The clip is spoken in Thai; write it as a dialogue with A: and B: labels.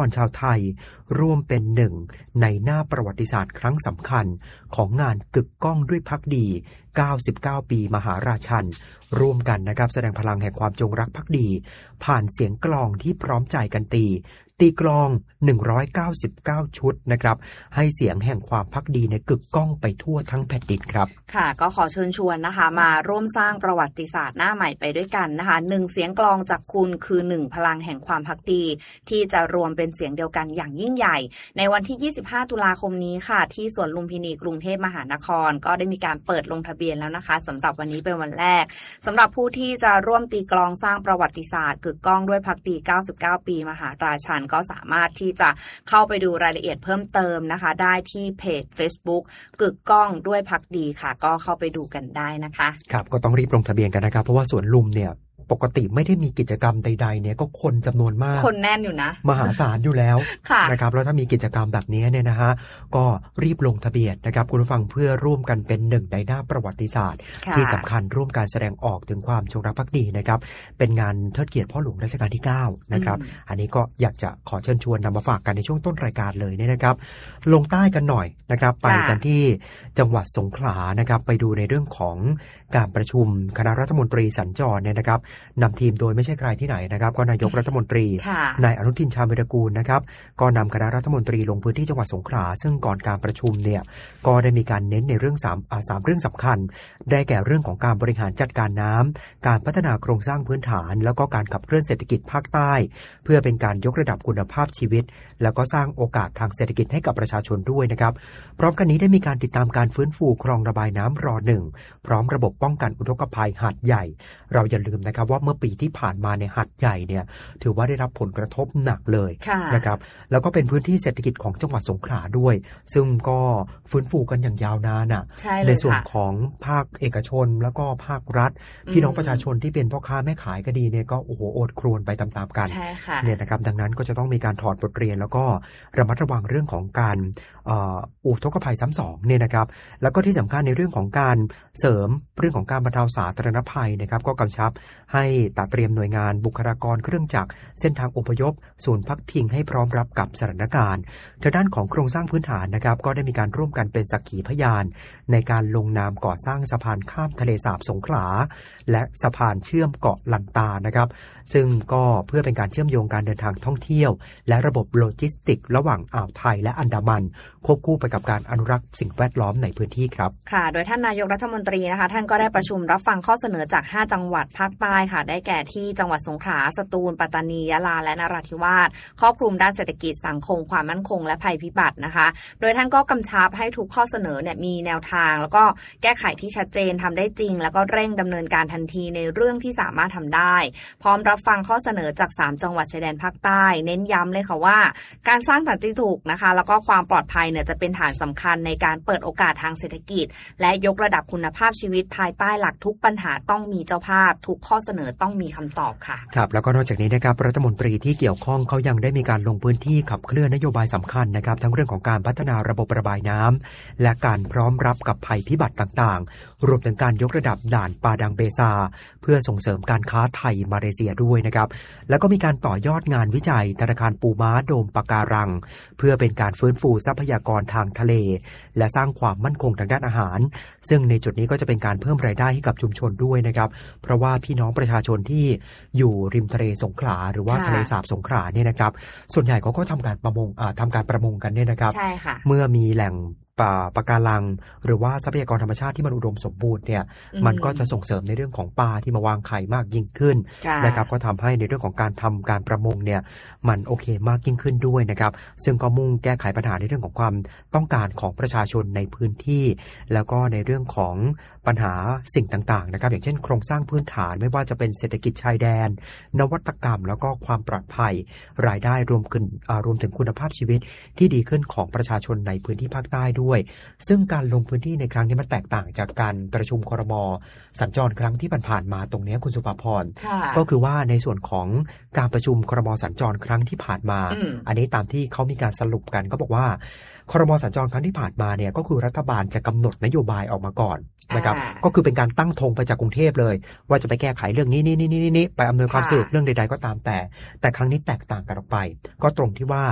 A: รชาวไทยร่วมเป็นหนึ่งในหน้าประวัติศาสตร์ครั้งสำคัญของงานกึกก้องด้วยภักดี99ปีมหาราชันร่วมกันนะครับแสดงพลังแห่งความจงรักภักดีผ่านเสียงกลองที่พร้อมใจกันตีกลอง199ชุดนะครับให้เสียงแห่งความภักดีในกึกก้องไปทั่วทั้งแผ่นดินครับ
B: ค่ะก็ขอเชิญชวนนะคะมาร่วมสร้างประวัติศาสตร์หน้าใหม่ไปด้วยกันนะคะ1เสียงกลองจากคุณคือ1พลังแห่งความภักดีที่จะรวมเป็นเสียงเดียวกันอย่างยิ่งใหญ่ในวันที่25ตุลาคมนี้ค่ะที่สวนลุมพินีกรุงเทพมหานครก็ได้มีการเปิดลงทะเบียนแล้วนะคะสำหรับวันนี้เป็นวันแรกสำหรับผู้ที่จะร่วมตีกลองสร้างประวัติศาสตร์กึกก้องด้วยภักดี99ปีมหาราชันก็สามารถที่จะเข้าไปดูรายละเอียดเพิ่มเติมนะคะได้ที่เพจ Facebook กึกก้องด้วยภักดีค่ะก็เข้าไปดูกันได้นะคะ
A: ครับก็ต้องรีบลงทะเบียนกันนะครับเพราะว่าสวนลุมเนี่ยปกติไม่ได้มีกิจกรรมใดๆเนี่ยก็คนจำนวนมาก
B: คนแน่นอยู่นะ
A: มหาศาลอยู่แล้วนะครับแล้วถ้ามีกิจกรรมแบบนี้เนี่ยนะฮะก็รีบลงทะเบียนนะครับคุณผู้ฟังเพื่อร่วมกันเป็นหนึ่งในหน้าประวัติศาสตร์ที่สำคัญร่วมการแสดงออกถึงความจงรักภักดีนะครับเป็นงานเทิดเกียรติพ่อหลวงรัชกาลที่9นะครับอันนี้ก็อยากจะขอเชิญชวนนำมาฝากกันในช่วงต้นรายการเลยเนี่ยนะครับลงใต้กันหน่อยนะครับไปกันที่จังหวัดสงขลานะครับไปดูในเรื่องของการประชุมคณะรัฐมนตรีสัญจรเนี่ยนะครับนำทีมโดยไม่ใช่ใครที่ไหนนะครับก็นายกรัฐมนตรีนายอนุทินชาญวิรากูลนะครับก็นำคณะรัฐมนตรีลงพื้นที่จังหวัดสงขลาซึ่งก่อนการประชุมเนี่ยก็ได้มีการเน้นในเรื่อง3เรื่องสำคัญได้แก่เรื่องของการบริหารจัดการน้ำการพัฒนาโครงสร้างพื้นฐานแล้วก็การขับเคลื่อนเศรษฐกิจภาคใต้เพื่อเป็นการยกระดับคุณภาพชีวิตแล้วก็สร้างโอกาสทางเศรษฐกิจให้กับประชาชนด้วยนะครับพร้อมกันนี้ได้มีการติดตามการฟื้นฟูคลองระบายน้ำร1พร้อมระบบป้องกันอุทกภัยหาดใหญ่เราอย่าลืมนะครับว่าเมื่อปีที่ผ่านมาในหาดใหญ่เนี่ยถือว่าได้รับผลกระทบหนักเลยนะครับแล้วก็เป็นพื้นที่เศรษฐกิจของจังหวัดสงขลาด้วยซึ่งก็ฟื้นฟูกันอย่างยาวนานในส่วนของภาคเอกชนแล้วก็ภาครัฐพี่น้องประชาชนที่เป็นพ่อค้าแม่ขายก็ดีเนี่ยก็โอ้โหโอดครวญไปตามๆกันเนี่ยนะครับดังนั้นก็จะต้องมีการถอดบทเรียนแล้วก็ระมัดระวังเรื่องของการอุทกภัยซ้ำสองเนี่ยนะครับแล้วก็ที่สำคัญในเรื่องของการเสริมเรื่องของการบรรเทาสาธารณภัยนะครับก็กำชับให้ตัดเตรียมหน่วยงานบุคลากรเครื่องจักรเส้นทางอพยพศูนย์พักพิงให้พร้อมรับกับสถานการณ์ทางด้านของโครงสร้างพื้นฐานนะครับก็ได้มีการร่วมกันเป็นสักขีพยานในการลงนามก่อสร้างสะพานข้ามทะเลสาบสงขลาและสะพานเชื่อมเกาะลันตานะครับซึ่งก็เพื่อเป็นการเชื่อมโยงการเดินทางท่องเที่ยวและระบบโลจิสติกระหว่างอ่าวไทยและอันดามันควบคู่ไปกับการอนุรักษ์สิ่งแวดล้อมในพื้นที่ครับ
B: ค่ะโดยท่านนายกรัฐมนตรีนะคะท่านก็ได้ประชุมรับฟังข้อเสนอจาก5จังหวัดภาคใต้ค่ะได้แก่ที่จังหวัดสงขลาสตูลปัตตานียะลาและนราธิวาสครอบคลุมด้านเศรษฐกิจสังคมความมั่นคงและภัยพิบัตินะคะโดยท่านก็กำชับให้ทุกข้อเสนอเนี่ยมีแนวทางแล้วก็แก้ไขที่ชัดเจนทำได้จริงแล้วก็เร่งดำเนินการทันทีในเรื่องที่สามารถทำได้พร้อมรับฟังข้อเสนอจาก3จังหวัดชายแดนภาคใต้เน้นย้ำเลยค่ะว่าการสร้างสันติสุขนะคะแล้วก็ความปลอดภัยเนี่ยจะเป็นฐานสำคัญในการเปิดโอกาสทางเศรษฐกิจและยกระดับคุณภาพชีวิตภายใต้หลักทุกปัญหาต้องมีเจ้าภาพทุกข้อเสนอต้องมีคำตอบค่ะ
A: ครับแล้วก็นอกจากนี้นะครับรัฐมนตรีที่เกี่ยวข้องเขายังได้มีการลงพื้นที่ขับเคลื่อนนโยบายสำคัญนะครับทั้งเรื่องของการพัฒนาระบบระบายน้ำและการพร้อมรับกับภัยพิบัติต่างๆรวมถึงการยกระดับด่านปาดังเบซาเพื่อส่งเสริมการค้าไทยมาเลเซียด้วยนะครับแล้วก็มีการต่อยอดงานวิจัยธนาคารปูม้าโดมปะการังเพื่อเป็นการฟื้นฟูทรัพยากรทางทะเลและสร้างความมั่นคงทางด้านอาหารซึ่งในจุดนี้ก็จะเป็นการเพิ่มรายได้ให้กับชุมชนด้วยนะครับเพราะว่าพี่น้องประชาชนที่อยู่ริมทะเลสงขลาหรือว่าทะเลสาบสงขลาเนี่ยนะครับส่วนใหญ่เขาก็ทำการประมงกันเนี่ยนะครับเมื่อมีแหล่งปะการังหรือว่าทรัพยากรธรรมชาติที่มันอุดมสมบูรณ์เนี่ยมันก็จะส่งเสริมในเรื่องของปลาที่มาวางไข่มากยิ่งขึ้นนะครับก็ทำให้ในเรื่องของการทำการประมงเนี่ยมันโอเคมากยิ่งขึ้นด้วยนะครับซึ่งก็มุ่งแก้ไขปัญหาในเรื่องของความต้องการของประชาชนในพื้นที่แล้วก็ในเรื่องของปัญหาสิ่งต่างๆนะครับอย่างเช่นโครงสร้างพื้นฐานไม่ว่าจะเป็นเศรษฐกิจชายแดนนวัตกรรมแล้วก็ความปลอดภัยรายได้รวมถึงคุณภาพชีวิตที่ดีขึ้นของประชาชนในพื้นที่ภาคใต้ด้วยซึ่งการลงพื้นที่ในครั้งนี้มันแตกต่างจากการประชุมครม.สัญจรครั้งที่ผ่านมาตรงนี้คุณสุภาพรก็คือว่าในส่วนของการประชุมครม.สัญจรครั้งที่ผ่านมาอันนี้ตามที่เขามีการสรุปกันก็บอกว่าครม.สัญจรครั้งที่ผ่านมาเนี่ยก็คือรัฐบาลจะกำหนดนโยบายออกมาก่อนนะครับก็คือเป็นการตั้งธงไปจากกรุงเทพเลยว่าจะไปแก้ไขเรื่องนี้ไปอำนวยความสะดวกเรื่องใดๆก็ตามแต่ครั้งนี้แตกต่างกันออกไปก็ตรงที่ว่า